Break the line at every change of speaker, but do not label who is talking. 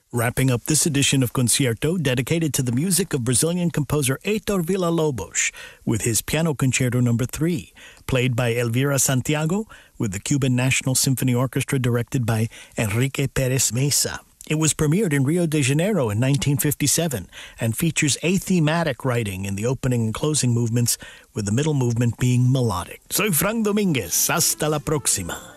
Wrapping up this edition of Concierto, dedicated to the music of Brazilian composer Heitor Villa-Lobos, with his Piano Concerto No. 3, played by Elvira Santiago, with the Cuban National Symphony Orchestra directed by Enrique Pérez Mesa. It was premiered in Rio de Janeiro in 1957 and features athematic writing in the opening and closing movements, with the middle movement being melodic. Soy Frank Dominguez. Hasta la próxima.